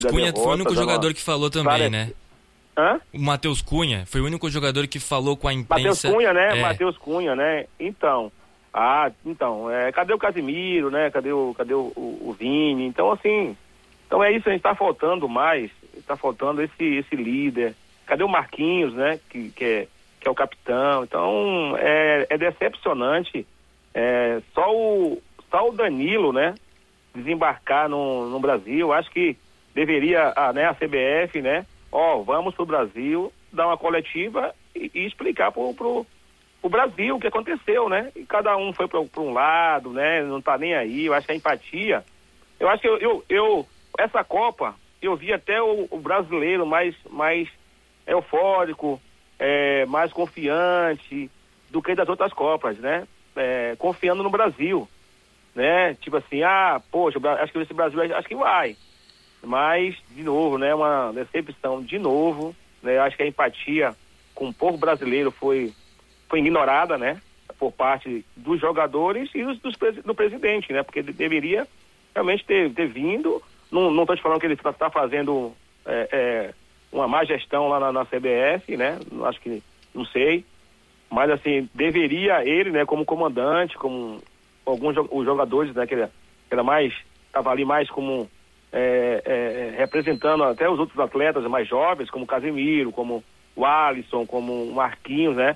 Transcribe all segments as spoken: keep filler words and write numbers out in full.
Cunha foi o único jogador uma... que falou também, Pare... né? Hã? O Matheus Cunha foi o único jogador que falou com a imprensa. Matheus Cunha, né? É. Matheus Cunha, né? Então, ah, então, é, cadê o Casimiro, né? Cadê o, cadê o, o, o Vini? Então, assim, então é isso, a gente tá faltando mais, tá faltando esse, esse líder. Cadê o Marquinhos, né? Que, que, é, que é o capitão. Então, é, é decepcionante. É, só, o, só o Danilo, né? Desembarcar no, no Brasil, acho que deveria, a, né, a C B F, né? Ó, oh, vamos pro Brasil, dar uma coletiva e, e explicar pro, pro, pro Brasil o que aconteceu, né? E cada um foi para um lado, né? Não tá nem aí. Eu acho que a empatia... Eu acho que eu... eu, eu essa Copa, eu vi até o, o brasileiro mais, mais eufórico, é, mais confiante do que das outras Copas, né? É, confiando no Brasil, né? Tipo assim, ah, poxa, acho que esse Brasil, acho que vai. Mas, de novo, né, uma decepção de novo, né, acho que a empatia com o povo brasileiro foi, foi ignorada, né, por parte dos jogadores e dos, dos, do presidente, né, porque ele deveria realmente ter, ter vindo, não estou te falando que ele está fazendo é, é, uma má gestão lá na, na C B F, né, acho que, não sei, mas assim, deveria ele, né, como comandante, como alguns os jogadores, né, que era, que era mais, estava ali mais como... É, é, representando até os outros atletas mais jovens, como o Casimiro, como o Alisson, como o Marquinhos, né?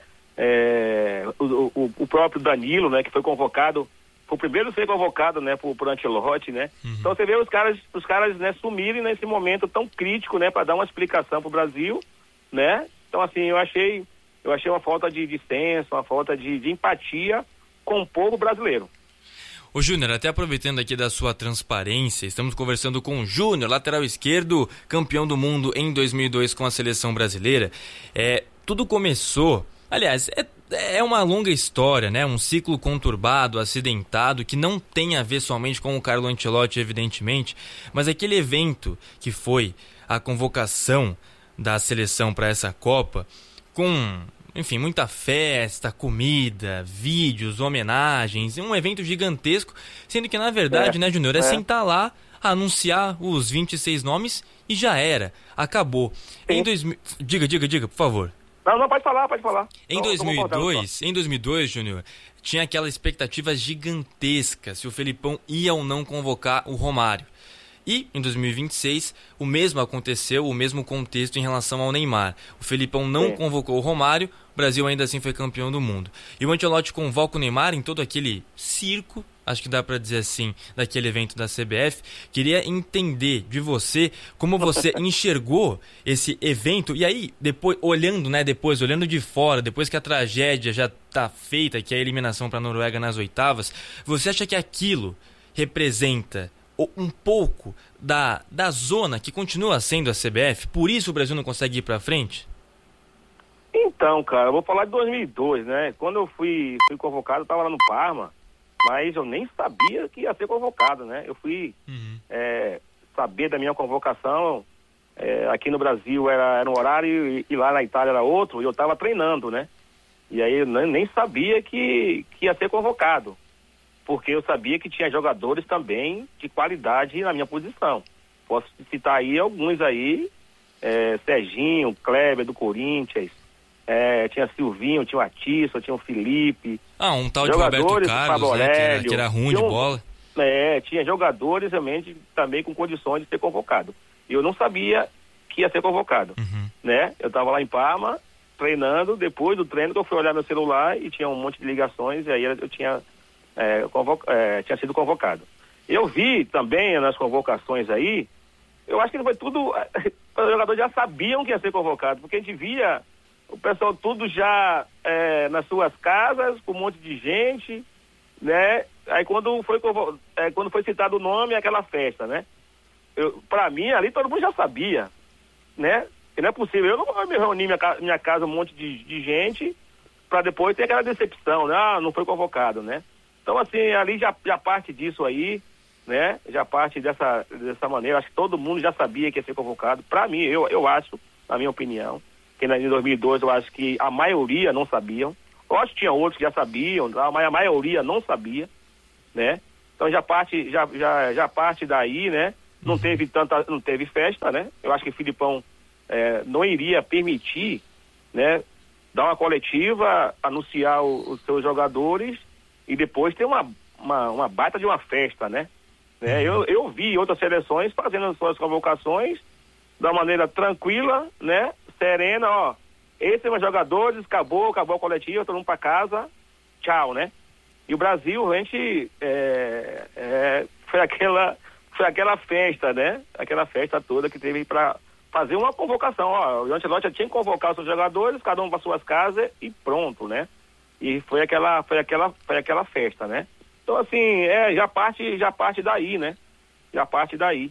É, o, o, o próprio Danilo, né? Que foi convocado, foi o primeiro a ser convocado, né? Por, por Ancelotti, né? Uhum. Então você vê os caras, os caras, né? Sumirem nesse momento tão crítico, né? Para dar uma explicação pro Brasil, né? Então assim, eu achei, eu achei uma falta de, de senso, uma falta de, de empatia com o povo brasileiro. Ô Júnior, até aproveitando aqui da sua transparência, estamos conversando com o Júnior, lateral esquerdo, campeão do mundo em dois mil e dois com a seleção brasileira. É, tudo começou, aliás, é, é uma longa história, né? Um ciclo conturbado, acidentado, que não tem a ver somente com o Carlo Ancelotti, evidentemente, mas aquele evento que foi a convocação da seleção para essa Copa, com... Enfim, muita festa, comida, vídeos, homenagens, um evento gigantesco, sendo que na verdade, é, né, Júnior, é, é sentar lá, anunciar os vinte e seis nomes e já era, acabou. Em dois mil... Diga, diga, diga, por favor. Não, não, pode falar, pode falar. Em não, dois mil e dois, em dois mil e dois, Júnior, tinha aquela expectativa gigantesca se o Felipão ia ou não convocar o Romário. E, em dois mil e vinte e seis, o mesmo aconteceu, o mesmo contexto em relação ao Neymar. O Felipão não Sim. convocou o Romário, o Brasil ainda assim foi campeão do mundo. E o Ancelotti convoca o Neymar em todo aquele circo, acho que dá para dizer assim, daquele evento da C B F. Queria entender de você como você enxergou esse evento. E aí, depois, olhando, né, depois, olhando de fora, depois que a tragédia já tá feita, que é a eliminação para a Noruega nas oitavas, você acha que aquilo representa um pouco da, da zona que continua sendo a C B F, por isso o Brasil não consegue ir pra frente? Então, cara, eu vou falar de dois mil e dois, né? Quando eu fui, fui convocado, eu tava lá no Parma, mas eu nem sabia que ia ser convocado, né? Eu fui uhum. é, saber da minha convocação, é, aqui no Brasil era, era um horário e, e lá na Itália era outro, e eu tava treinando, né? E aí eu nem, nem sabia que, que ia ser convocado, porque eu sabia que tinha jogadores também de qualidade na minha posição. Posso citar aí alguns aí, é, Serginho, Kleber do Corinthians, é, tinha Silvinho, tinha o Atiço, tinha o Felipe. Ah, um tal de Roberto Carlos, né, que, era, que era ruim de um, bola. É, tinha jogadores realmente também com condições de ser convocado. E eu não sabia que ia ser convocado, uhum. né? Eu estava lá em Parma, treinando, depois do treino que eu fui olhar meu celular e tinha um monte de ligações, e aí eu tinha... É, convoca, é, tinha sido convocado. Eu vi também nas convocações aí, eu acho que foi tudo, os jogadores já sabiam que ia ser convocado, porque a gente via o pessoal tudo já é, nas suas casas, com um monte de gente, né? Aí quando foi, é, quando foi citado o nome, aquela festa, né? Eu, pra mim, ali todo mundo já sabia, né? E não é possível, eu não vou me reunir minha, minha casa um monte de, de gente pra depois ter aquela decepção, né? Ah, não foi convocado, né? Então, assim, ali já, já parte disso aí, né? Já parte dessa, dessa maneira. Acho que todo mundo já sabia que ia ser convocado. Para mim, eu, eu acho, na minha opinião, que em dois mil e dois eu acho que a maioria não sabiam. Eu acho que tinha outros que já sabiam, mas a maioria não sabia, né? Então já parte, já, já, já parte daí, né? não uhum. teve tanta, não teve festa, né? Eu acho que o Filipão é, não iria permitir, né, dar uma coletiva, anunciar o, os seus jogadores e depois ter uma, uma, uma baita de uma festa, né? Uhum. É, eu, eu vi outras seleções fazendo as suas convocações da maneira tranquila, né? Serena, ó, esses são os jogadores, acabou, acabou a coletiva, todo mundo pra casa, tchau, né? E o Brasil, a gente, é, é, foi aquela, foi aquela festa, né? Aquela festa toda que teve pra fazer uma convocação, ó, o Ancelotti já tinha que convocar os seus jogadores, cada um para suas casas e pronto, né? E foi aquela, foi aquela, foi aquela festa, né? Então, assim, é, já parte, já parte daí, né? Já parte daí.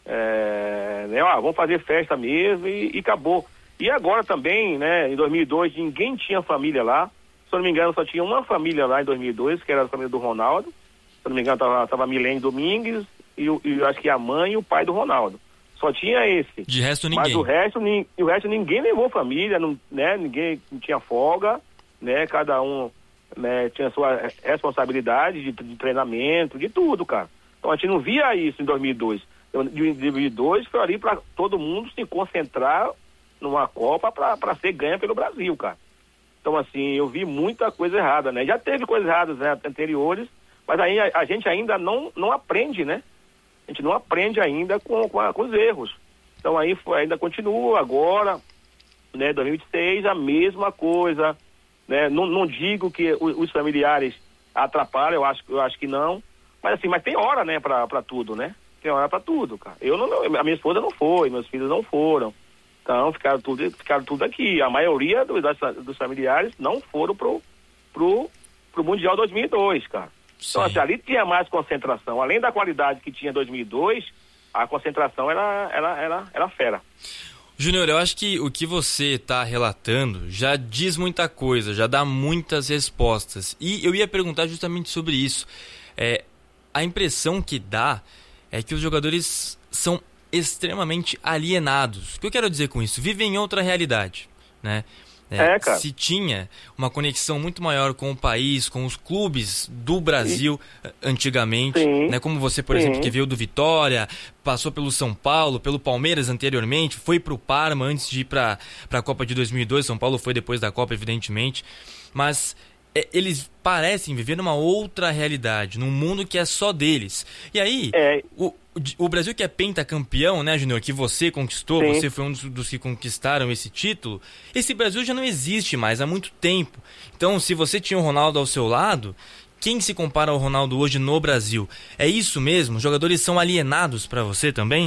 É, né, ó, vamos fazer festa mesmo e, e acabou. E agora também, né, em dois mil e dois, ninguém tinha família lá. Se eu não me engano, só tinha uma família lá em dois mil e dois, que era a família do Ronaldo. Se eu não me engano, tava, tava a Milene Domingues e, e acho que a mãe e o pai do Ronaldo. Só tinha esse. De resto, ninguém. Mas o resto, ni, o resto ninguém levou família, não, né, ninguém não tinha folga, né, cada um, né, tinha sua responsabilidade de, de treinamento, de tudo, cara. Então a gente não via isso em dois mil e dois. Em dois mil e dois foi ali para todo mundo se concentrar numa Copa para ser ganha pelo Brasil, cara. Então, assim, eu vi muita coisa errada, né? Já teve coisas erradas, né, anteriores, mas aí a, a gente ainda não, não aprende, né? A gente não aprende ainda com, com, a, com os erros. Então aí foi, ainda continua agora, né, dois mil e seis, a mesma coisa, né? Não, não digo que os, os familiares atrapalham, eu acho, eu acho que não, mas assim, mas tem hora, né, pra, pra tudo, né? Tem hora pra tudo, cara. Eu não, a minha esposa não foi, meus filhos não foram. Então, ficaram tudo, ficaram tudo aqui. A maioria dos, dos familiares não foram pro, pro, pro Mundial dois mil e dois, cara. Sim. Então, assim, ali tinha mais concentração. Além da qualidade que tinha em dois mil e dois, a concentração era, era, era, era fera. Júnior, eu acho que o que você está relatando já diz muita coisa, já dá muitas respostas. E eu ia perguntar justamente sobre isso. É, a impressão que dá é que os jogadores são extremamente alienados. O que eu quero dizer com isso? Vivem em outra realidade, né? É, é, cara. Se tinha uma conexão muito maior com o país, com os clubes do Brasil Sim. antigamente, Sim. né? Como você, por Sim. exemplo, que veio do Vitória, passou pelo São Paulo, pelo Palmeiras anteriormente, foi pro Parma antes de ir para a Copa de dois mil e dois, São Paulo foi depois da Copa, evidentemente, mas é, eles parecem viver numa outra realidade, num mundo que é só deles. E aí, é. o O Brasil que é pentacampeão, né, Júnior, que você conquistou, Sim. você foi um dos, dos que conquistaram esse título, esse Brasil já não existe mais há muito tempo. Então, se você tinha o Ronaldo ao seu lado, quem se compara ao Ronaldo hoje no Brasil? É isso mesmo? Os jogadores são alienados para você também?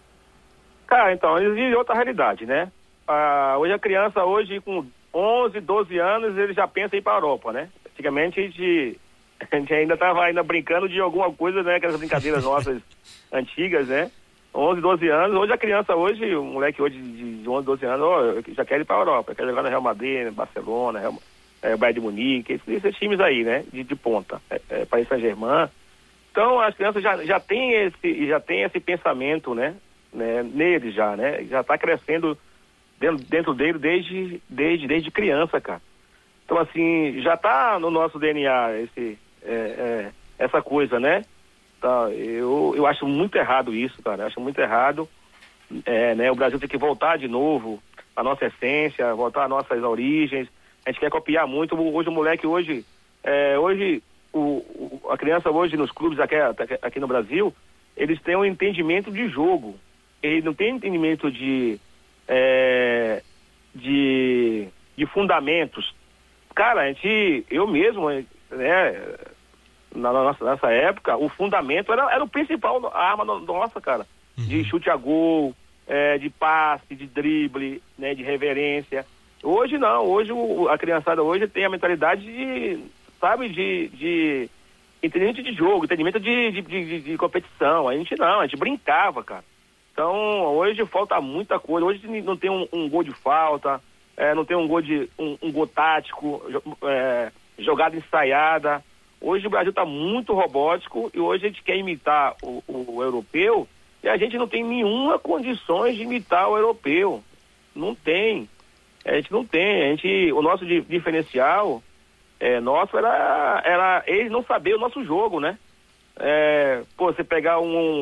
Cara, então, eles vivem outra realidade, né? Ah, hoje a criança, hoje com onze, doze anos, ele já pensa em ir para a Europa, né? Antigamente a gente... A gente ainda estava ainda brincando de alguma coisa, né? Aquelas brincadeiras nossas antigas, né? onze, doze anos. Hoje a criança, hoje, o moleque hoje de onze, doze anos, oh, já quer ir para a Europa. Quer jogar no Real Madrid, Barcelona, Real, é, Bayern de Munique, esses, esses times aí, né? De, de ponta. É, é, Paris Saint-Germain. Então, as crianças já, já têm esse, já tem esse pensamento, né? né? Neles já, né? Já está crescendo dentro, dentro dele desde, desde, desde criança, cara. Então, assim, já está no nosso D N A esse... É, é, essa coisa, né? Tá, eu, eu acho muito errado isso, cara. Eu acho muito errado. É, né? O Brasil tem que voltar de novo à nossa essência, voltar às nossas origens. A gente quer copiar muito. Hoje o moleque, hoje, é, hoje o, o, a criança hoje nos clubes aqui, aqui no Brasil, eles têm um entendimento de jogo. Eles não têm entendimento de, é, de, de fundamentos. Cara, a gente, eu mesmo, né? Na nossa, nessa época, o fundamento era, era o principal, a arma nossa, cara. Uhum. De chute a gol, é, de passe, de drible, né, de reverência. Hoje não, hoje o, a criançada hoje tem a mentalidade de, sabe, de, de entendimento de jogo, entendimento de, de, de, de competição. A gente não, a gente brincava, cara. Então, hoje falta muita coisa. Hoje não tem um, um gol de falta, é, não tem um gol de um, um gol tático, é, jogada ensaiada. Hoje o Brasil está muito robótico e hoje a gente quer imitar o, o, o europeu e a gente não tem nenhuma condições de imitar o europeu. Não tem. A gente não tem. A gente, o nosso diferencial é, nosso era, era eles não saber o nosso jogo, né? É, pô, você pegar um,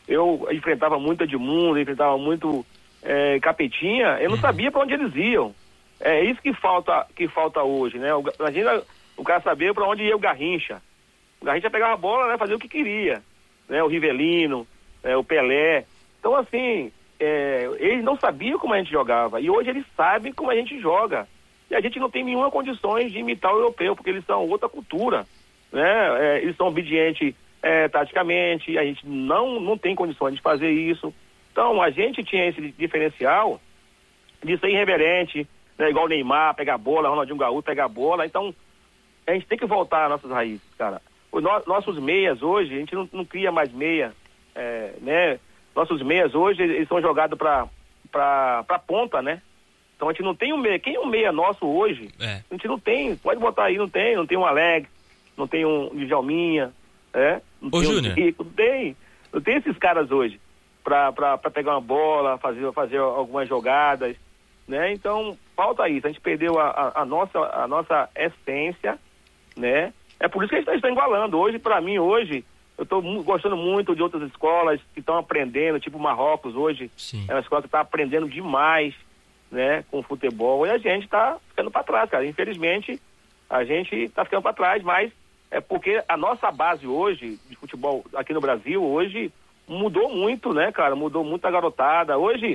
eu enfrentava muito Edmundo, enfrentava muito é, Capetinha, eu não sabia para onde eles iam. É isso que falta, que falta hoje, né? O, imagina o cara saber para onde ia o Garrincha. O Garrincha pegava a bola, né, fazia o que queria, né? O Rivelino, é, o Pelé. Então, assim, é, eles não sabiam como a gente jogava, e hoje eles sabem como a gente joga. E a gente não tem nenhuma condições de imitar o europeu, porque eles são outra cultura, né? É, eles são obedientes é, taticamente, a gente não, não tem condições de fazer isso. Então, a gente tinha esse diferencial de ser irreverente, né? Igual o Neymar, pegar a bola, Ronaldinho Gaúcho pegar a bola. Então, a gente tem que voltar às nossas raízes, cara. Os no, nossos meias hoje, a gente não, não cria mais meia, é, né? Nossos meias hoje, eles são jogados para para para ponta, né? Então a gente não tem um meia. Quem é um meia nosso hoje? É. A gente não tem. Pode botar aí, não tem. Não tem um Alex, não tem um Djalminha, é? Não Ô, tem Júnior. Um, não tem. Não tem esses caras hoje para para pegar uma bola, fazer, fazer algumas jogadas, né? Então falta isso. A gente perdeu a, a, a nossa a nossa essência, né? É por isso que a gente está igualando. Hoje, para mim, hoje, eu estou gostando muito de outras escolas que estão aprendendo, tipo Marrocos hoje. Sim. É uma escola que está aprendendo demais, né, com o futebol, e a gente está ficando para trás, cara. Infelizmente, a gente está ficando para trás, mas é porque a nossa base hoje, de futebol aqui no Brasil, hoje, mudou muito, né, cara? Mudou muito a garotada. Hoje,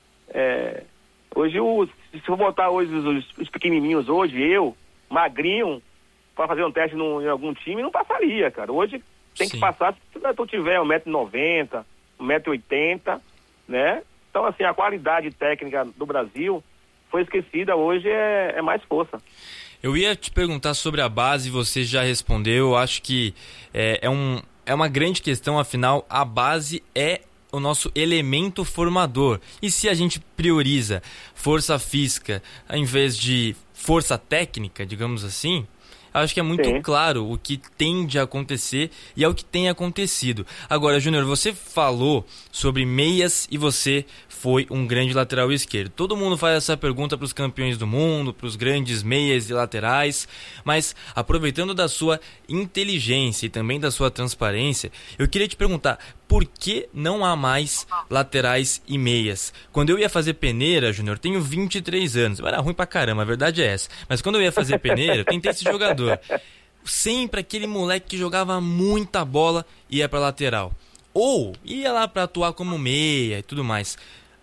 é, hoje o, se eu botar hoje os, os pequenininhos hoje, eu, magrinho, para fazer um teste no, em algum time, não passaria, cara. Hoje tem Sim. que passar, se tu tiver um metro e noventa, um metro e oitenta, né? Então, assim, a qualidade técnica do Brasil foi esquecida, hoje é, é mais força. Eu ia te perguntar sobre a base, você já respondeu. Eu acho que é, é, um, é uma grande questão, afinal, a base é o nosso elemento formador. E se a gente prioriza força física ao invés de força técnica, digamos assim, acho que é muito Sim. claro o que tende a acontecer e é o que tem acontecido. Agora, Júnior, você falou sobre meias e você foi um grande lateral esquerdo. Todo mundo faz essa pergunta para os campeões do mundo, para os grandes meias e laterais, mas aproveitando da sua inteligência e também da sua transparência, eu queria te perguntar, por que não há mais laterais e meias? Quando eu ia fazer peneira, Júnior, tenho vinte e três anos. Eu era ruim pra caramba, a verdade é essa. Mas quando eu ia fazer peneira, eu tentei esse jogador. Sempre aquele moleque que jogava muita bola ia pra lateral. Ou ia lá pra atuar como meia e tudo mais.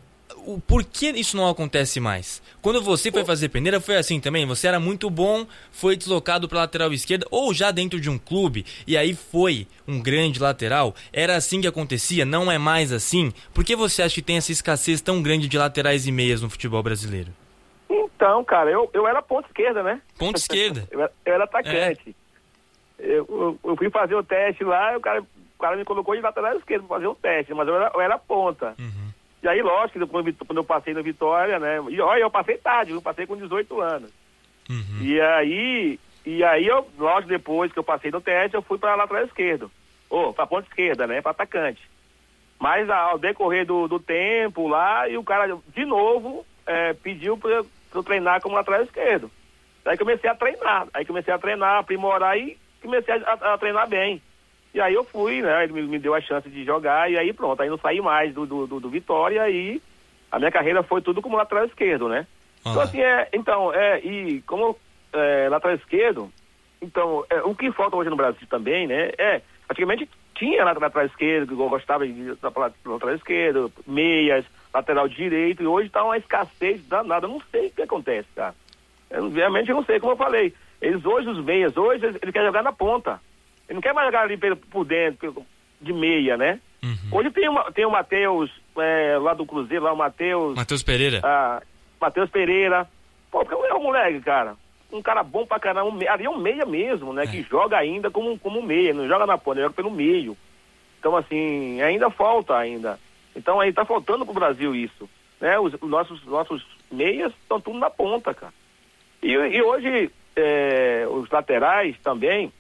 O, por que isso não acontece mais? Quando você foi fazer peneira, foi assim também? Você era muito bom, foi deslocado para lateral esquerda, ou já dentro de um clube, e aí foi um grande lateral? Era assim que acontecia? Não é mais assim? Por que você acha que tem essa escassez tão grande de laterais e meias no futebol brasileiro? Então, cara, eu, eu era ponta esquerda, né? Ponta esquerda? eu, era, eu era atacante. É. Eu, eu, eu fui fazer o teste lá, o cara, o cara me colocou de lateral esquerdo para fazer o teste, mas eu era, eu era ponta. Uhum. E aí, lógico, depois, quando eu passei na Vitória, né? E olha, eu passei tarde, eu passei com dezoito anos. Uhum. E aí, e aí eu, lógico, depois que eu passei no teste, eu fui para lateral esquerdo. Ou para ponta esquerda, né? Para atacante. Mas ao decorrer do, do tempo lá, e o cara, de novo, é, pediu para eu treinar como lateral esquerdo. Aí comecei a treinar. Aí comecei a treinar, aprimorar e comecei a, a, a treinar bem. E aí eu fui, né, ele me, me deu a chance de jogar, e aí pronto, aí não saí mais do, do, do, do Vitória, e aí a minha carreira foi tudo como lateral esquerdo, né? Uhum. Então assim, é, então, é, e como é, lateral esquerdo, então, é, o que falta hoje no Brasil também, né, é, antigamente tinha lateral esquerdo, que eu gostava de lateral esquerdo, meias, lateral direito, e hoje tá uma escassez danada, eu não sei o que acontece, cara. Eu, realmente eu não sei, como eu falei, eles hoje, os meias, hoje, eles, eles querem jogar na ponta. Ele não quer mais jogar ali por dentro, de meia, né? Uhum. Hoje tem, uma, tem o Matheus, é, lá do Cruzeiro, lá o Matheus... Matheus Pereira. Ah, Matheus Pereira. Pô, porque é um moleque, cara. Um cara bom pra caramba. Um, ali é um meia mesmo, né? É. Que joga ainda como, como meia. Não joga na ponta, joga pelo meio. Então, assim, ainda falta ainda. Então, aí tá faltando pro Brasil isso. Né? Os, os nossos, nossos meias estão tudo na ponta, cara. E, e hoje, é, os laterais também...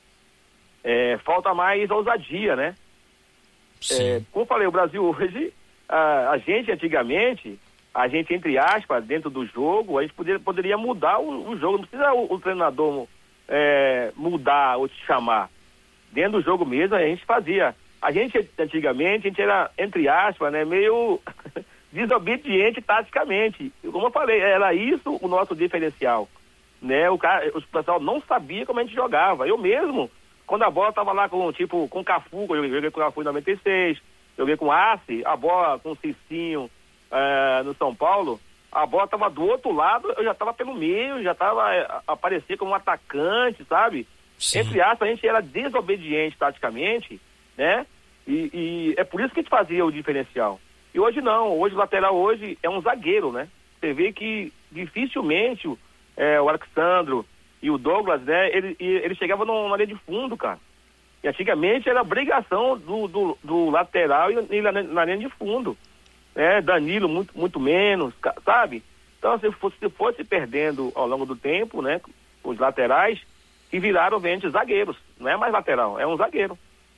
É, falta mais ousadia, né? É, como eu falei, o Brasil hoje, a, a gente antigamente, a gente, entre aspas, dentro do jogo, a gente poderia, poderia mudar o, o jogo. Não precisa o, o treinador é, mudar ou te chamar. Dentro do jogo mesmo, a gente fazia a gente, antigamente, a gente era, entre aspas, né, meio desobediente taticamente. Como eu falei, era isso o nosso diferencial, né? O cara, o pessoal não sabia como a gente jogava. Eu mesmo, quando a bola tava lá com, tipo, com o Cafu, eu joguei com o Cafu em noventa e seis, joguei com o Arce, a bola com o Cicinho uh, no São Paulo, a bola tava do outro lado, eu já tava pelo meio, já tava é, aparecer como um atacante, sabe? Sim. Entre aspas, a gente era desobediente taticamente, né? E, e é por isso que a gente fazia o diferencial. E hoje não, hoje o lateral hoje é um zagueiro, né? Você vê que dificilmente é, o Alexandro e o Douglas, né? Ele, ele chegava numa linha de fundo, cara. E antigamente era obrigação do, do, do lateral e, e na, na linha de fundo. Né? Danilo muito, muito menos, sabe? Então se fosse, se fosse perdendo ao longo do tempo, né? Os laterais que viraram, obviamente, zagueiros. Não é mais lateral, é um zagueiro.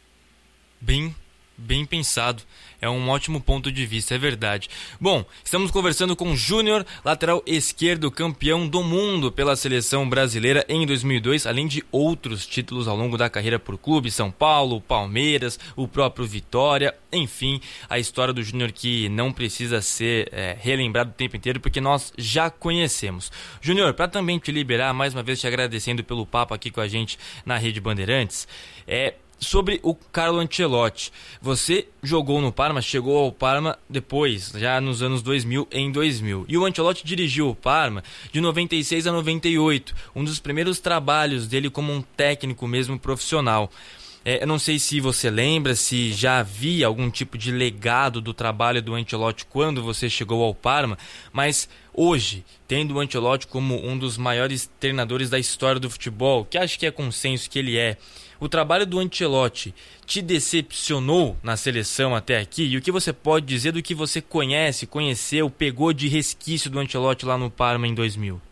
Bem, bem pensado. É um ótimo ponto de vista, é verdade. Bom, estamos conversando com Júnior, lateral esquerdo, campeão do mundo pela seleção brasileira em dois mil e dois, além de outros títulos ao longo da carreira por clube, São Paulo, Palmeiras, o próprio Vitória, enfim, a história do Júnior que não precisa ser é, relembrada o tempo inteiro, porque nós já conhecemos. Júnior, para também te liberar, mais uma vez te agradecendo pelo papo aqui com a gente na Rede Bandeirantes, é... sobre o Carlo Ancelotti. Você jogou no Parma, chegou ao Parma depois, já nos anos dois mil, em dois mil. E o Ancelotti dirigiu o Parma de noventa e seis a noventa e oito, um dos primeiros trabalhos dele como um técnico mesmo profissional. É, eu não sei se você lembra, se já havia algum tipo de legado do trabalho do Ancelotti quando você chegou ao Parma, mas hoje, tendo o Ancelotti como um dos maiores treinadores da história do futebol, que acho que é consenso que ele é, o trabalho do Ancelotti te decepcionou na seleção até aqui? E o que você pode dizer do que você conhece, conheceu, pegou de resquício do Ancelotti lá no Parma em dois mil?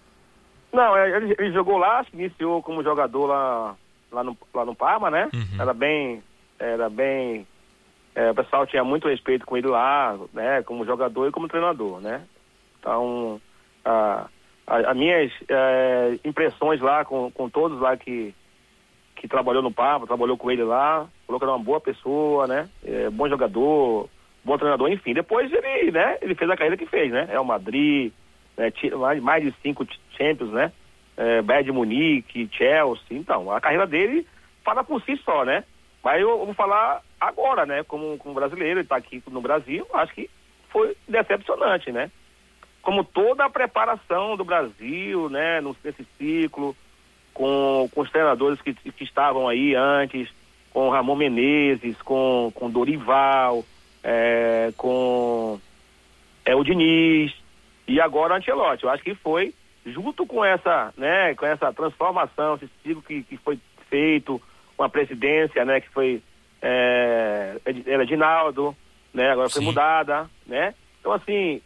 Não, ele, ele jogou lá, iniciou como jogador lá, lá, no, lá no Parma, né? Uhum. Era bem... Era bem é, o pessoal tinha muito respeito com ele lá, né? Como jogador e como treinador, né? Então, a, a, as minhas é, impressões lá com, com todos lá que que trabalhou no Parma, trabalhou com ele lá, falou que era uma boa pessoa, né? É, bom jogador, bom treinador, enfim. Depois ele, né? Ele fez a carreira que fez, né? Real Madrid, né? mais de cinco Champions, né? É, Bayern de Munique, Chelsea. Então, a carreira dele fala por si só, né? Mas eu, eu vou falar agora, né? Como, como brasileiro, ele tá aqui no Brasil, acho que foi decepcionante, né? Como toda a preparação do Brasil, né? Nesse ciclo, Com, com os treinadores que, que estavam aí antes, com Ramon Menezes, com, com Dorival, é, com é, o Diniz e agora o Ancelotti. Eu acho que foi junto com essa, né, com essa transformação, esse ciclo que, que foi feito, com a presidência, né, que foi é, era Ginaldo, né, agora foi Sim. mudada, né? Então assim,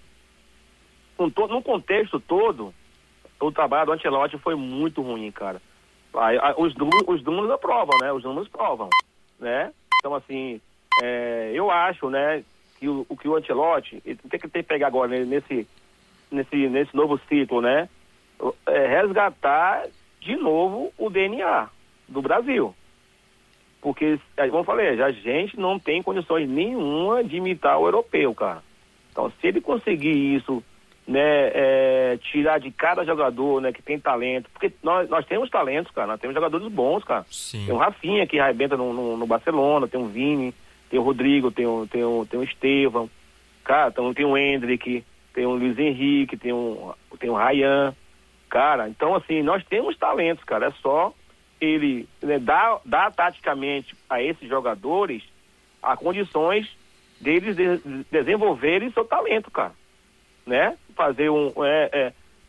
com to, no contexto todo, o trabalho do Ancelotti foi muito ruim, cara. Os números, os números aprovam, né? Os números provam, né? Então, assim, é, eu acho, né, que o, o que o Ancelotti, o que, que ele tem que pegar agora né, nesse, nesse, nesse novo ciclo, né? É resgatar de novo o D N A do Brasil. Porque, como eu falei, a gente não tem condições nenhuma de imitar o europeu, cara. Então, se ele conseguir isso, né, é, tirar de cada jogador, né, que tem talento, porque nós, nós temos talentos, cara, nós temos jogadores bons, cara. Sim. Tem o Rafinha que arrebenta no, no, no Barcelona, tem o Vini, tem o Rodrigo, tem o, tem o, tem o Estevão, cara, então tem o Endrick, tem o Luiz Henrique, tem o, tem o Ryan, cara, então assim, nós temos talentos, cara, é só ele, né, dar, dar taticamente a esses jogadores as condições deles de, de desenvolverem seu talento, cara, né? Fazer um, é, é,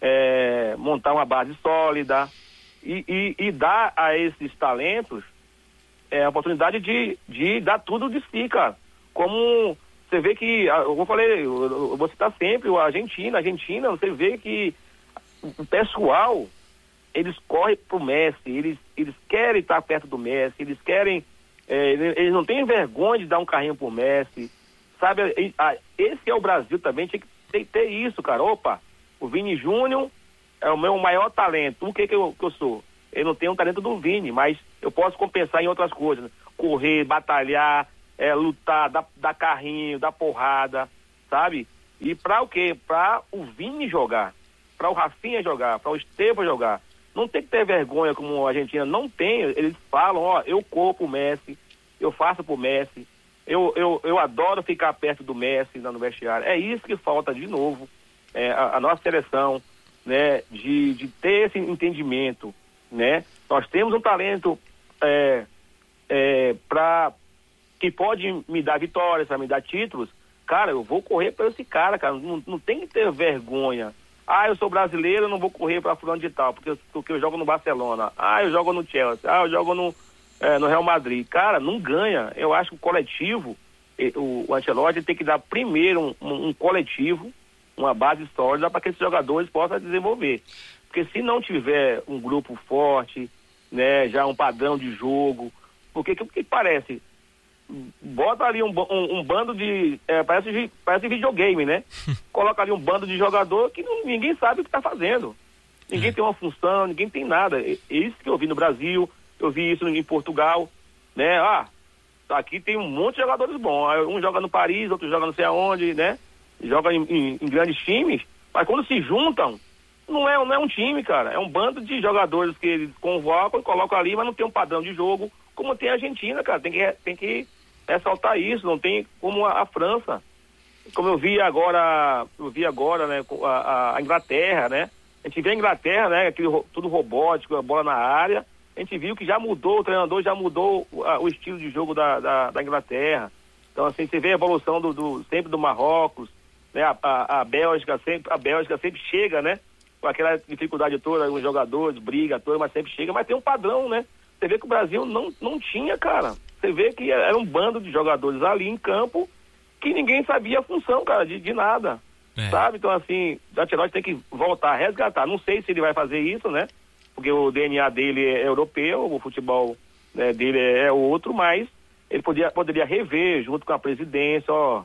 é, montar uma base sólida e, e, e dar a esses talentos é, a oportunidade de, de dar tudo de si, cara. Como você vê que, eu falei, eu vou citar sempre a Argentina, a Argentina, você vê que o pessoal, eles correm pro Messi, eles, eles querem estar perto do Messi, eles querem, é, eles não têm vergonha de dar um carrinho pro Messi, sabe? Esse é o Brasil também, tinha que tem que ter isso, cara. Opa, o Vini Júnior é o meu maior talento. O que que eu, que eu sou? Eu não tenho o talento do Vini, mas eu posso compensar em outras coisas. correr, batalhar, é, lutar, dar, dar carrinho, dar porrada, sabe? E pra o quê? Pra o Vini jogar, pra o Rafinha jogar, pra o Estevão jogar. Não tem que ter vergonha como a Argentina não tem. Eles falam, ó, eu corro pro Messi, eu faço pro Messi, eu, eu, eu adoro ficar perto do Messi no vestiário. É isso que falta de novo, é, a, a nossa seleção, né, de, de ter esse entendimento, né? Nós temos um talento é, é, pra, que pode me dar vitórias, pra me dar títulos. Cara, eu vou correr para esse cara, cara. Não, não tem que ter vergonha. Ah, eu sou brasileiro, eu não vou correr para fulano de tal, porque, porque eu jogo no Barcelona. Ah, eu jogo no Chelsea. Ah, eu jogo no, é, no Real Madrid. Cara, não ganha. Eu acho que o coletivo, o, o Ancelotti tem que dar primeiro um, um, um coletivo, uma base sólida para que esses jogadores possam desenvolver. Porque se não tiver um grupo forte, né, já um padrão de jogo, porque o que, que parece? Bota ali um, um, um bando de... É, parece, parece videogame, né? Coloca ali um bando de jogador que não, ninguém sabe o que está fazendo. Ninguém é. tem uma função, ninguém tem nada. É, é isso que eu vi no Brasil, eu vi isso em Portugal, né? Ah, aqui tem um monte de jogadores bons. Um joga no Paris, outro joga não sei aonde, né? Joga em, em, em grandes times, mas quando se juntam, não é, não é um time, cara. É um bando de jogadores que eles convocam e colocam ali, mas não tem um padrão de jogo como tem a Argentina, cara. Tem que... Tem que ressaltar isso, não tem como a, a França, como eu vi agora, eu vi agora, né, a, a Inglaterra, né, a gente vê a Inglaterra, né, aquele, tudo robótico, a bola na área, a gente viu que já mudou, o treinador já mudou a, o estilo de jogo da, da, da Inglaterra. Então, assim, você vê a evolução do, do, sempre do Marrocos, né, a, a, a Bélgica sempre, a Bélgica sempre chega, né, com aquela dificuldade toda, os jogadores, briga toda, mas sempre chega, mas tem um padrão, né, você vê que o Brasil não, não tinha, cara. Você vê que era um bando de jogadores ali em campo que ninguém sabia a função, cara, de, de nada, é. sabe? Então, assim, o Ancelotti tem que voltar a resgatar. Não sei se ele vai fazer isso, né? Porque o D N A dele é europeu, o futebol, né, dele é outro, mas ele podia, poderia rever junto com a presidência, ó,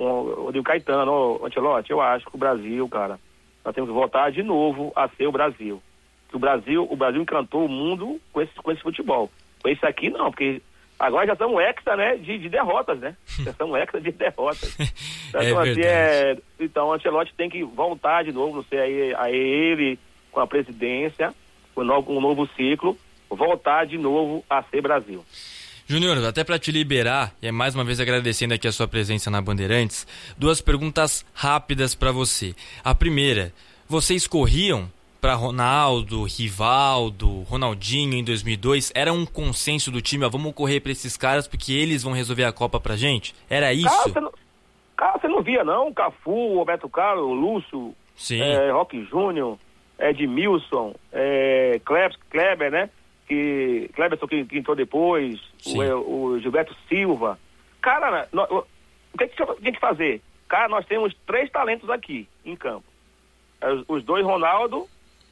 o Rodrigo Caetano, ó, Ancelotti, eu acho que o Brasil, cara, nós temos que voltar de novo a ser o Brasil. Que o Brasil, o Brasil encantou o mundo com esse, com esse futebol. Com esse aqui, não, porque... Agora já estamos hexa, né, de, de derrotas, né? Já estamos hexa de derrotas. Então, é assim, é, então, o Ancelotti tem que voltar de novo, não sei, aí, a ele, com a presidência, com um novo, um novo ciclo, voltar de novo a ser Brasil. Júnior, até para te liberar, e é mais uma vez agradecendo aqui a sua presença na Bandeirantes, duas perguntas rápidas para você. A primeira, vocês corriam para Ronaldo, Rivaldo, Ronaldinho em dois mil e dois, era um consenso do time, ó, vamos correr para esses caras porque eles vão resolver a Copa pra gente? Era isso? Cara, você não, cara, você não via não, Cafu, Roberto Carlos, Lúcio, é, Roque Júnior, Edmilson, é, Kleber, Kleber, né? Que, Kleberson que, que entrou depois, o, o Gilberto Silva. Cara, nós, o que a gente tem que fazer? Cara, nós temos três talentos aqui em campo. Os, os dois Ronaldo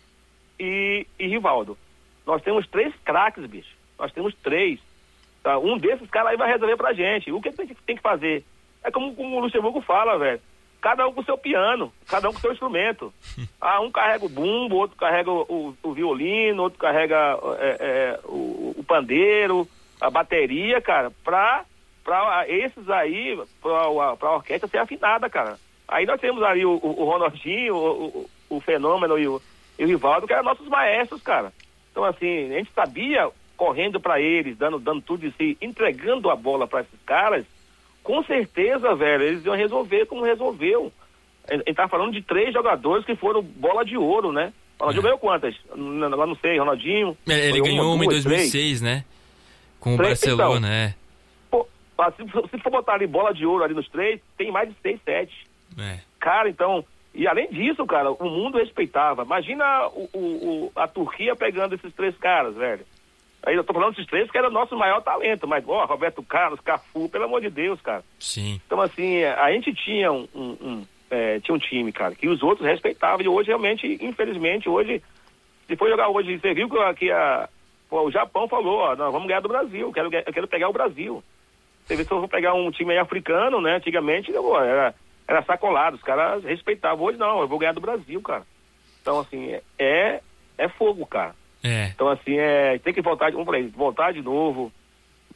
e, e Rivaldo. Nós temos três craques, bicho. Nós temos três. Tá? Um desses caras aí vai resolver pra gente. O que a gente tem que fazer? É como, como o Luxemburgo fala, velho. Cada um com o seu piano, cada um com o seu instrumento. Ah, um carrega o bumbo, outro carrega o, o, o violino, outro carrega é, é, o, o pandeiro, a bateria, cara, pra, pra esses aí, pra, pra orquestra ser afinada, cara. Aí nós temos ali o, o, o Ronaldinho, o, o, o Fenômeno e o, e o Rivaldo, que eram nossos maestros, cara. Então, assim, a gente sabia, correndo pra eles, dando, dando tudo de si, entregando a bola pra esses caras, com certeza, velho, eles iam resolver como resolveu. A gente tá falando de três jogadores que foram bola de ouro, né? O Ronaldinho ganhou quantas? Não, não sei, Ronaldinho... É, ele ganhou uma, uma duas, em dois mil e seis, três. Né? Com o três, Barcelona, então, é. Pô, se, se for botar ali bola de ouro ali nos três, tem mais de seis, sete. É. Cara, então... E além disso, cara, o mundo respeitava. Imagina o, o, o, a Turquia pegando esses três caras, velho. Aí eu tô falando desses três que era o nosso maior talento, mas, ó, Roberto Carlos, Cafu, pelo amor de Deus, cara. Sim. Então, assim, a gente tinha um, um, um, é, tinha um time, cara, que os outros respeitavam, e hoje, realmente, infelizmente, hoje, se for jogar hoje, você viu que, que a, pô, o Japão falou, ó, nós vamos ganhar do Brasil, eu quero, eu quero pegar o Brasil. Você vê se eu for pegar um time aí africano, né, antigamente, pô, era, era sacolado, os caras respeitavam, hoje não, eu vou ganhar do Brasil, cara. Então, assim, é, é fogo, cara. É. Então, assim, é, tem que voltar, vamos falar, voltar de novo,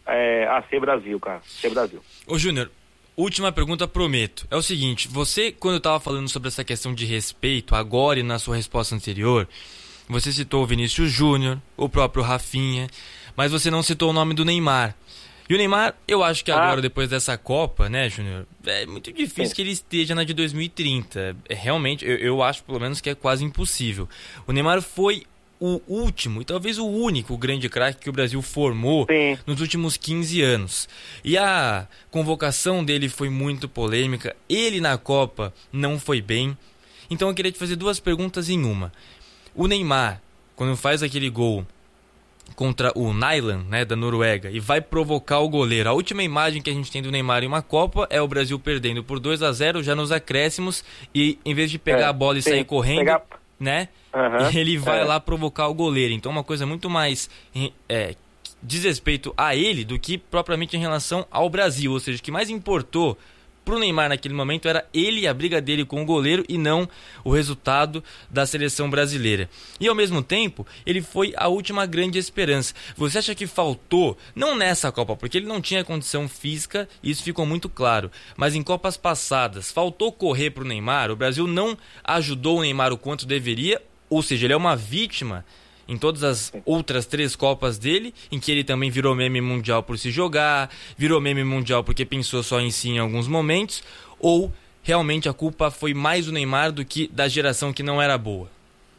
é, a ser Brasil, cara. Ser Brasil. Ô, Júnior, última pergunta, prometo. É o seguinte, você, quando eu estava falando sobre essa questão de respeito, agora e na sua resposta anterior, você citou o Vinícius Júnior, o próprio Rafinha, mas você não citou o nome do Neymar. E o Neymar, eu acho que agora, ah. depois dessa Copa, né, Júnior, é muito difícil Sim. que ele esteja na de dois mil e trinta. É, realmente, eu, eu acho pelo menos que é quase impossível. O Neymar foi o último e talvez o único grande craque que o Brasil formou Sim. nos últimos quinze anos. E a convocação dele foi muito polêmica. Ele na Copa não foi bem. Então eu queria te fazer duas perguntas em uma. O Neymar, quando faz aquele gol contra o Nyland, né, da Noruega, e vai provocar o goleiro. A última imagem que a gente tem do Neymar em uma Copa é o Brasil perdendo por dois a zero já nos acréscimos, e em vez de pegar é, a bola e sim, sair correndo, pegar... né, uhum, ele vai é. lá provocar o goleiro. Então uma coisa muito mais é, diz respeito a ele do que propriamente em relação ao Brasil. Ou seja, o que mais importou pro Neymar naquele momento era ele e a briga dele com o goleiro e não o resultado da seleção brasileira. E ao mesmo tempo, ele foi a última grande esperança. Você acha que faltou, não nessa Copa, porque ele não tinha condição física, isso ficou muito claro, mas em Copas passadas, faltou correr pro Neymar? O Brasil não ajudou o Neymar o quanto deveria, ou seja, ele é uma vítima em todas as outras três Copas dele, em que ele também virou meme mundial por se jogar, virou meme mundial porque pensou só em si em alguns momentos, ou realmente a culpa foi mais do Neymar do que da geração que não era boa?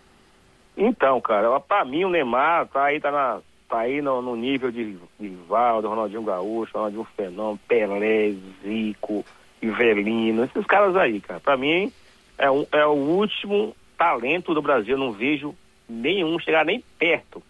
Então, cara, pra mim o Neymar tá aí, tá na, tá aí no, no nível de Rivaldo, Ronaldinho Gaúcho, Ronaldinho Fenômeno, Pelé, Zico, Ivelino, esses caras aí, cara. Pra mim é, um, é o último talento do Brasil, eu não vejo nenhum chegar nem perto,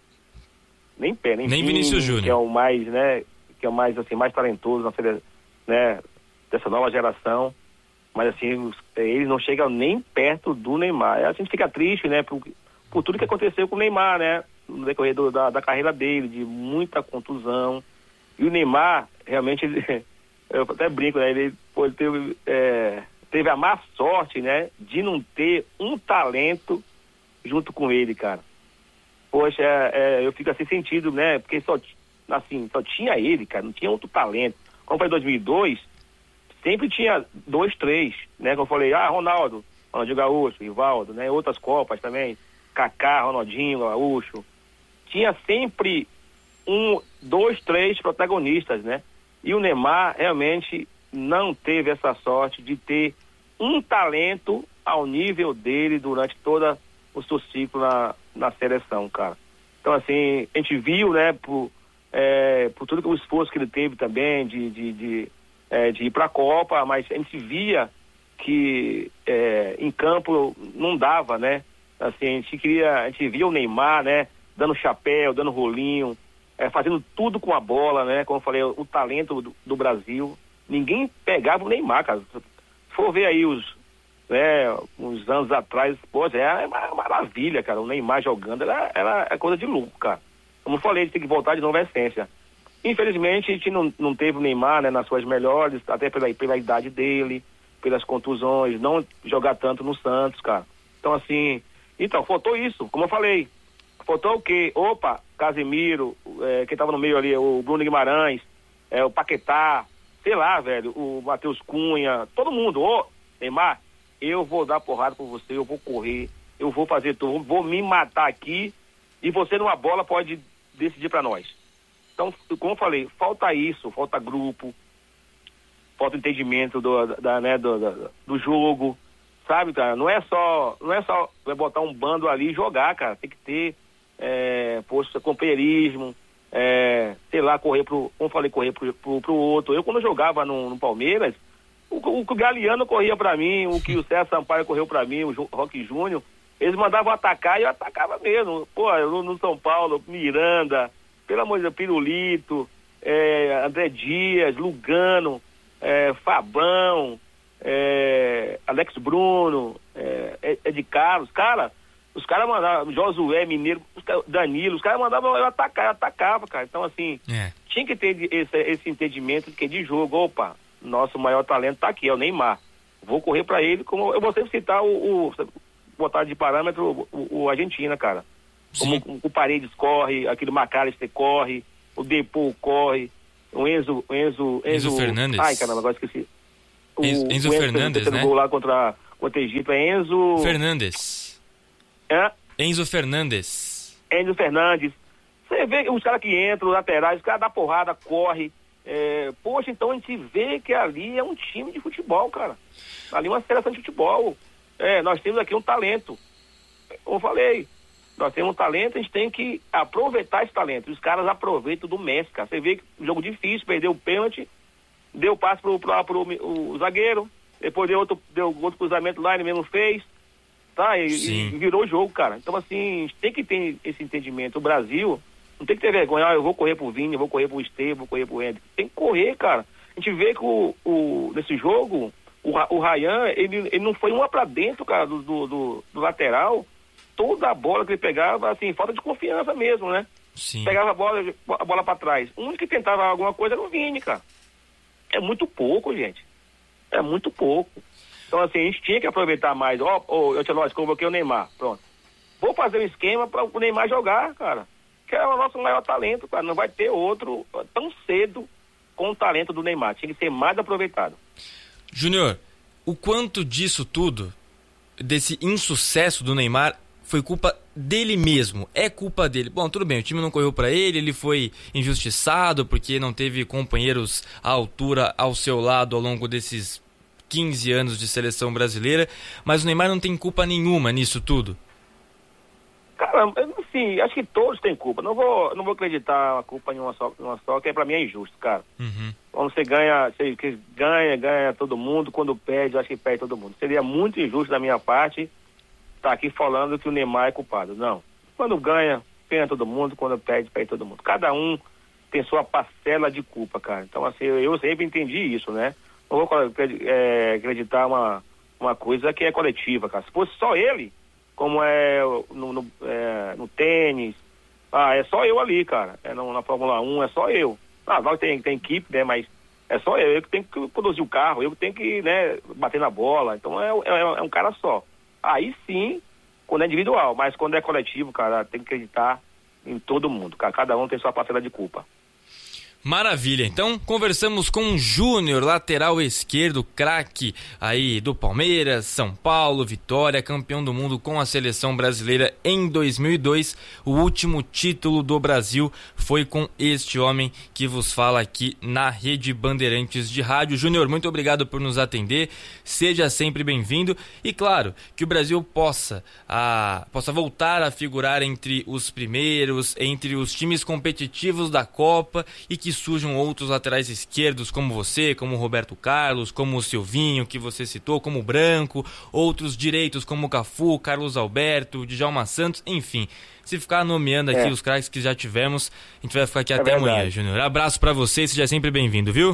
nem perto, nem, nem Vinícius Júnior, que é o mais, né, que é o mais assim mais talentoso na, né, dessa nova geração, mas assim os, eles não chegam nem perto do Neymar. A gente fica triste, né, por, por tudo que aconteceu com o Neymar, né, no decorrer do, da, da carreira dele, de muita contusão. E o Neymar realmente ele, eu até brinco, né, ele pô, teve, é, teve a má sorte, né, de não ter um talento junto com ele, cara. Poxa, é, é, eu fico assim sentido, né? Porque só, assim, só tinha ele, cara, não tinha outro talento. Como foi em dois mil e dois, sempre tinha dois, três, né? Como eu falei, ah, Ronaldo, Ronaldinho Gaúcho, Rivaldo, né? Outras Copas também, Kaká, Ronaldinho Gaúcho. Tinha sempre um, dois, três protagonistas, né? E o Neymar realmente não teve essa sorte de ter um talento ao nível dele durante toda o seu ciclo na, na seleção, cara. Então, assim, a gente viu, né, por, é, por todo o esforço que ele teve também de, de, de, é, de ir para a Copa, mas a gente via que é, em campo não dava, né? Assim, a gente queria, a gente via o Neymar, né, dando chapéu, dando rolinho, é, fazendo tudo com a bola, né? Como eu falei, o, o talento do, do Brasil. Ninguém pegava o Neymar, cara. Se for ver aí os né, uns anos atrás, pô, é uma maravilha, cara, o Neymar jogando, ela, ela é coisa de louco, cara. Como eu falei, a gente tem que voltar de novo à essência. Infelizmente, a gente não, não teve o Neymar, né, nas suas melhores, até pela, pela idade dele, pelas contusões, não jogar tanto no Santos, cara. Então, assim, então, faltou isso, como eu falei. Faltou o quê? Opa, Casemiro, é, quem tava no meio ali, o Bruno Guimarães, é, o Paquetá, sei lá, velho, o Matheus Cunha, todo mundo, ô, Neymar, eu vou dar porrada por você, eu vou correr, eu vou fazer tudo, vou me matar aqui e você numa bola pode decidir para nós. Então, como eu falei, falta isso, falta grupo, falta entendimento do, da, né, do, do, do jogo, sabe, cara? Não é só, não é só botar um bando ali e jogar, cara. Tem que ter, é, poxa, companheirismo, é, sei lá, correr pro, como eu falei, correr pro, pro, pro outro. Eu, quando eu jogava no, no Palmeiras, O, o, o Galeano corria pra mim, o que o César Sampaio correu pra mim, o Roque Júnior, eles mandavam atacar e eu atacava mesmo. Pô, no, no São Paulo, Miranda, pelo amor de Deus, Pirulito, é, André Dias, Lugano, é, Fabão, é, Alex Bruno, é, Ed Carlos, cara, os caras mandavam, Josué Mineiro, os cara, Danilo, os caras mandavam eu atacar, eu atacava, cara. Então, assim, é. tinha que ter esse, esse entendimento de que de jogo, opa, nosso maior talento tá aqui, é o Neymar. Vou correr pra ele, como eu vou sempre citar o, o botar de parâmetro o, o Argentina, cara. Como o, o Paredes corre, aquele McAllister corre, o Depou corre. o Enzo, Enzo, Enzo, Enzo Fernandes. Ai, caramba, agora esqueci. O, Enzo, Enzo, o Enzo Fernandes, né? Gol lá contra, contra o Egito, é Enzo... Fernandes. É? Enzo Fernandes. Enzo Fernandes. Você vê os caras que entram, os laterais, os caras dão porrada, corre. É, poxa, então a gente vê que ali é um time de futebol, cara. Ali é uma seleção de futebol. É, nós temos aqui um talento. Como eu falei, nós temos um talento, a gente tem que aproveitar esse talento. Os caras aproveitam do Messi, cara. Você vê que um jogo difícil, perdeu o pênalti, deu passe pro, pro, pro, pro o zagueiro, depois deu outro, deu outro cruzamento lá, ele mesmo fez, tá? E, e virou o jogo, cara. Então, assim, a gente tem que ter esse entendimento. O Brasil não tem que ter vergonha, ah, eu vou correr pro Vini, eu vou correr pro Estevam, vou correr pro Hendrick. Tem que correr, cara. A gente vê que o, o, nesse jogo, o, o Ryan, ele, ele não foi uma pra dentro, cara, do, do, do, do lateral. Toda a bola que ele pegava, assim, falta de confiança mesmo, né? Sim. Pegava a bola, a bola pra trás. O único que tentava alguma coisa era o Vini, cara. É muito pouco, gente. É muito pouco. Então, assim, a gente tinha que aproveitar mais. Ó, oh, eu te nós convoquei o Neymar, pronto. Vou fazer um esquema para o Neymar jogar, cara. Que é o nosso maior talento, cara. Não vai ter outro tão cedo com o talento do Neymar. Tinha que ser mais aproveitado. Júnior, o quanto disso tudo, desse insucesso do Neymar, foi culpa dele mesmo? É culpa dele? Bom, tudo bem, o time não correu para ele, ele foi injustiçado porque não teve companheiros à altura ao seu lado ao longo desses quinze anos de seleção brasileira, mas o Neymar não tem culpa nenhuma nisso tudo? Cara, assim, acho que todos têm culpa. Não vou, não vou acreditar a culpa em uma só, uma só, que pra mim é injusto, cara. Uhum. Quando você ganha, você ganha, ganha todo mundo, quando perde, acho que perde todo mundo. Seria muito injusto da minha parte estar aqui falando que o Neymar é culpado. Não. Quando ganha, ganha todo mundo, quando perde, perde todo mundo. Cada um tem sua parcela de culpa, cara. Então, assim, eu, eu sempre entendi isso, né? Não vou é, acreditar uma, uma coisa que é coletiva, cara. Se fosse só ele, como é no, no, é, no tênis, ah, é só eu ali, cara. É no, na Fórmula um, é só eu. Ah, vai tem, tem equipe, né? Mas é só eu. Eu que tenho que conduzir o carro, eu que tenho que, né, bater na bola. Então, é, é, é um cara só. Aí sim, quando é individual. Mas quando é coletivo, cara, tem que acreditar em todo mundo, cara. Cada um tem sua parcela de culpa. Maravilha, então conversamos com o Júnior, lateral esquerdo, craque aí do Palmeiras, São Paulo, Vitória, campeão do mundo com a seleção brasileira em dois mil e dois. O último título do Brasil foi com este homem que vos fala aqui na Rede Bandeirantes de Rádio. Júnior, muito obrigado por nos atender, seja sempre bem-vindo e claro, que o Brasil possa, a, possa voltar a figurar entre os primeiros, entre os times competitivos da Copa e que surjam outros laterais esquerdos como você, como o Roberto Carlos, como o Silvinho, que você citou, como o Branco, outros direitos como o Cafu, Carlos Alberto, Djalma Santos, enfim. Se ficar nomeando aqui é. os craques que já tivemos, a gente vai ficar aqui é até verdade. amanhã, Júnior. Abraço pra você, seja sempre bem-vindo, viu?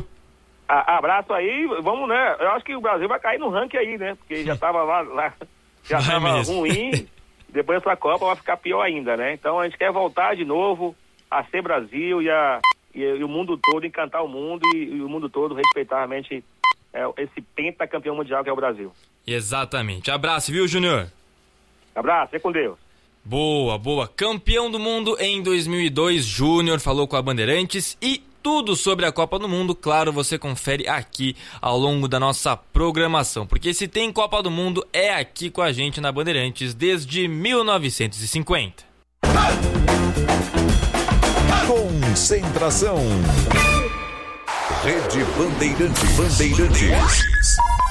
A, abraço aí, vamos, né? Eu acho que o Brasil vai cair no ranking aí, né? Porque já tava lá, lá já vai tava mesmo. ruim, depois pra Copa vai ficar pior ainda, né? Então a gente quer voltar de novo a ser Brasil e a E, e o mundo todo, encantar o mundo e, e o mundo todo respeitar realmente é, esse pentacampeão mundial que é o Brasil. Exatamente. Abraço, viu, Júnior? Abraço, é com Deus. Boa, boa. Campeão do mundo em dois mil e dois, Júnior falou com a Bandeirantes e tudo sobre a Copa do Mundo, claro, você confere aqui ao longo da nossa programação, porque se tem Copa do Mundo é aqui com a gente na Bandeirantes desde mil novecentos e cinquenta. Concentração. Rede Bandeirantes. Bandeirantes.